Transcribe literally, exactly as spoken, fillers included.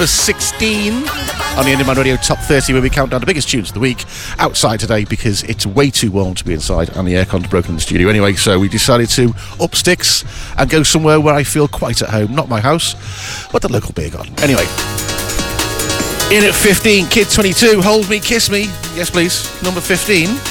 sixteen on the End of My Radio Top thirty, where we count down the biggest tunes of the week outside today because it's way too warm to be inside and the aircon's broken in the studio anyway, so we decided to up sticks and go somewhere where I feel quite at home. Not my house, but the local beer garden. Anyway, in at fifteen, Kid twenty-two, Hold Me, Kiss Me. Yes, please. Number fifteen.